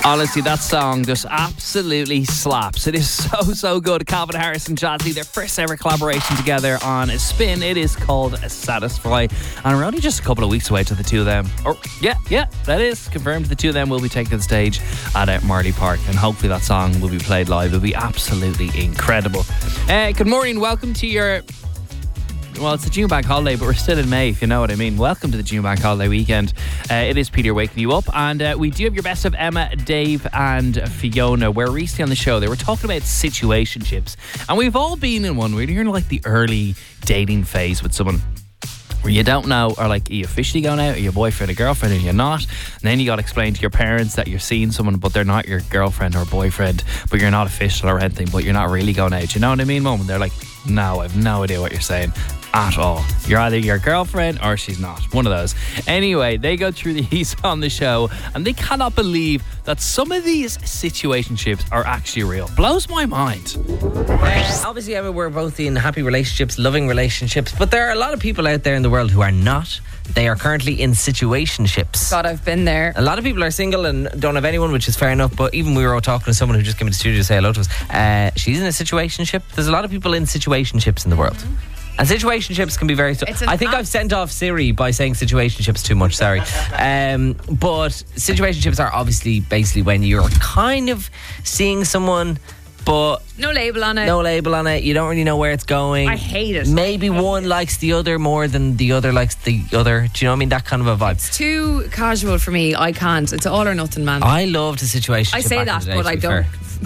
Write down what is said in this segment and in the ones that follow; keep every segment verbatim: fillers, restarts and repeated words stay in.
Honestly, that song just absolutely slaps. It is so, so good. Calvin Harris and Jazzy, their first ever collaboration together on a spin. It is called Satisfy. And we're only just a couple of weeks away to the two of them. Or, yeah, yeah, that is confirmed. The two of them will be taking the stage at uh, Marley Park. And hopefully that song will be played live. It'll be absolutely incredible. Uh, good morning. Welcome to your... Well, it's the June Bank holiday, but we're still in May, if you know what I mean. Welcome to the June Bank holiday weekend. Uh, it is Peter waking you up, and uh, we do have your best of Emma, Dave and Fiona, where recently on the show they were talking about situationships, and we've all been in one where you're in like the early dating phase with someone where you don't know, or like, are you officially going out, are you a boyfriend or girlfriend, or you're not, and then you got to explain to your parents that you're seeing someone but they're not your girlfriend or boyfriend, but you're not official or anything, but you're not really going out, you know what I mean, Mum? And they're like, no, I have no idea what you're saying at all. You're either your girlfriend or she's not. One of those. Anyway, they go through these on the show and they cannot believe that some of these situationships are actually real. Blows my mind. Obviously, Emma, we're both in happy relationships, loving relationships, but there are a lot of people out there in the world who are not. They are currently in situationships. God, I've been there. A lot of people are single and don't have anyone, which is fair enough, but even we were all talking to someone who just came into the studio to say hello to us. Uh, she's in a situationship. There's a lot of people in situationships in the world. Mm-hmm. And situationships can be very... I think I've sent off Siri by saying situationships too much, sorry. Um, but situationships are obviously basically when you're kind of seeing someone, but... No label on it. No label on it. You don't really know where it's going. I hate it. Maybe one likes the other more than the other likes the other. Do you know what I mean? That kind of a vibe. It's too casual for me. I can't. It's all or nothing, man. I loved a situationship. I say that, day, but I don't.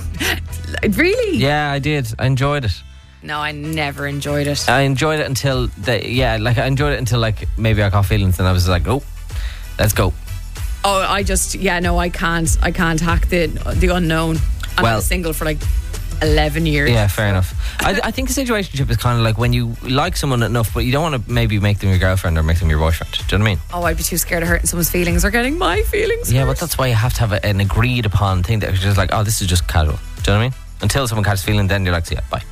Really? Yeah, I did. I enjoyed it. No, I never enjoyed it. I enjoyed it until the yeah, like I enjoyed it until like maybe I got feelings and I was like, oh, let's go. Oh, I just yeah, no, I can't. I can't hack the the unknown. I'm well, single for like eleven years. Yeah, fair enough. I, I think a situationship is kind of like when you like someone enough, but you don't want to maybe make them your girlfriend or make them your boyfriend. Do you know what I mean? Oh, I'd be too scared of hurting someone's feelings or getting my feelings. Yeah, hurt. but that's why you have to have a, an agreed upon thing that you're just like, oh, this is just casual. Do you know what I mean? Until someone catches feeling, then you're like, yeah, bye.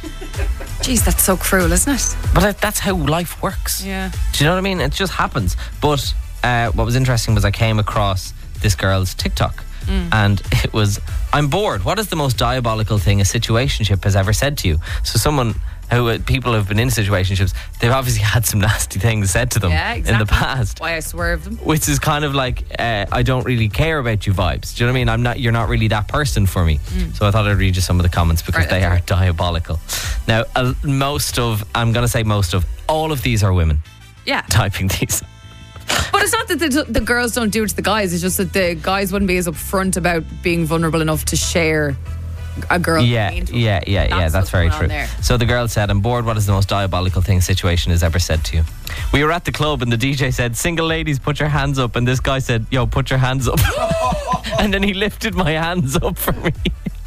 Jeez, that's so cruel, isn't it? But that's how life works. Yeah. Do you know what I mean? It just happens. But uh, what was interesting was I came across this girl's TikTok mm. and it was, I'm bored. What is the most diabolical thing a situationship has ever said to you? So someone who uh, people have been in situationships, they've obviously had some nasty things said to them yeah, exactly. in the past. Why I swerved them. Which is kind of like, uh, I don't really care about you vibes. Do you know what I mean? I'm not. You're not really that person for me. Mm. So I thought I'd read you some of the comments because right, they are right. diabolical. Now, uh, most of, I'm going to say most of, all of these are women. Yeah. Typing these. But it's not that the, the girls don't do it to the guys. It's just that the guys wouldn't be as upfront about being vulnerable enough to share a girl. Yeah, yeah, yeah, yeah. That's, that's very true. So the girl said, I'm bored. What is the most diabolical thing a situation has ever said to you? We were at the club and the D J said, single ladies, put your hands up. And this guy said, yo, put your hands up. And then he lifted my hands up for me.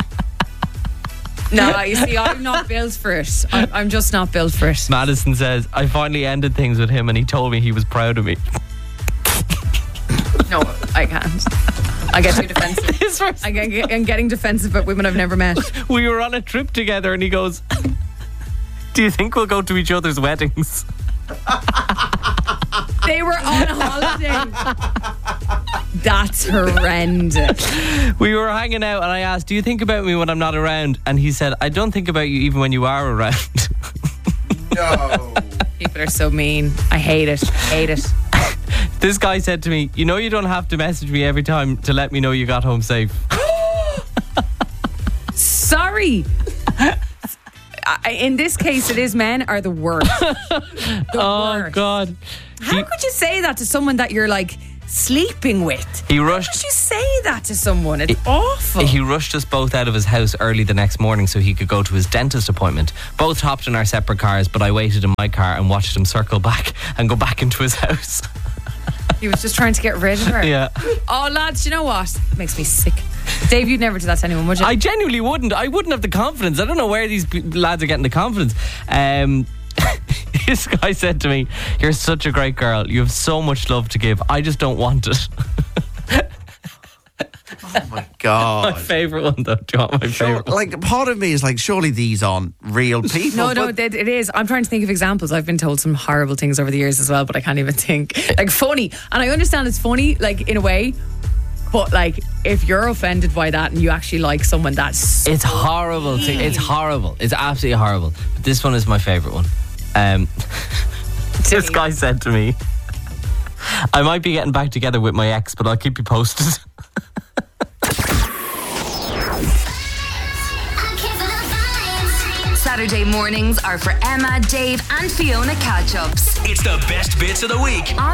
No, you see, I'm not built for it. I'm, I'm just not built for it. Madison says, I finally ended things with him and he told me he was proud of me. No, I can't. I get too defensive. I get, I'm getting defensive about women I've never met. We were on a trip together and he goes, do you think we'll go to each other's weddings? They were on holiday. That's horrendous. We were hanging out and I asked, do you think about me when I'm not around? And he said, I don't think about you even when you are around. No. People are so mean. I hate it. Hate it. This guy said to me, you know you don't have to message me every time to let me know you got home safe. Sorry. In this case, it is men are the worst. The oh, worst. God. How he, could you say that to someone that you're like sleeping with? He rushed. How could you say that to someone? It's he, awful. He rushed us both out of his house early the next morning so he could go to his dentist appointment. Both hopped in our separate cars, but I waited in my car and watched him circle back and go back into his house. He was just trying to get rid of her. Yeah. Oh, lads, you know what? It makes me sick. Dave, you'd never do that to anyone, would you? I genuinely wouldn't. I wouldn't have the confidence. I don't know where these p- lads are getting the confidence. Um, this guy said to me, you're such a great girl. You have so much love to give. I just don't want it. Oh my God. My favourite one though. Do you want my sure, favourite one? Like, part of me is like, surely these aren't real people. No, no, it, it is. I'm trying to think of examples. I've been told some horrible things over the years as well, but I can't even think. Like, funny. And I understand it's funny, like, in a way. But like, if you're offended by that and you actually like someone, that's so It's horrible. To, it's horrible. It's absolutely horrible. But this one is my favourite one. Um, this guy said to me, I might be getting back together with my ex, but I'll keep you posted. Saturday mornings are for Emma, Dave, and Fiona catch-ups. It's the best bits of the week.